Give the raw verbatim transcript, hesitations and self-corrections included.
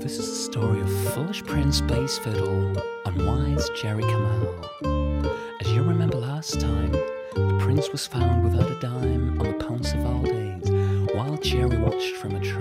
This is the story of foolish Prince Bass Fiddle and wise Jerry Kamal. As you remember last time, the prince was found without a dime on the Pont of Valdez while Jerry watched from a tree.